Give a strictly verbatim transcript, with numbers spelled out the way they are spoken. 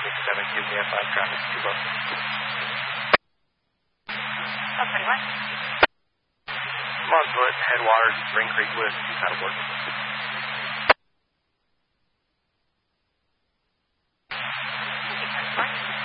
six seven two V F five traffic, two low. Oh, pretty much. I'm on foot, headwaters, Spring Creek Woods, how to work.